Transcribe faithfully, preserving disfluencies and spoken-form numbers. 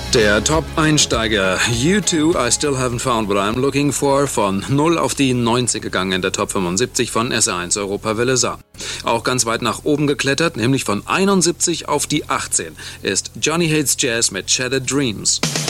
Der Top-Einsteiger U zwei, I Still Haven't Found What I'm Looking For, von null auf die neunzig gegangen in der Top fünfundsiebzig von S R eins Europawelle Saar. Auch ganz weit nach oben geklettert, nämlich von einundsiebzig auf die achtzehn, ist Johnny Hates Jazz mit Shattered Dreams.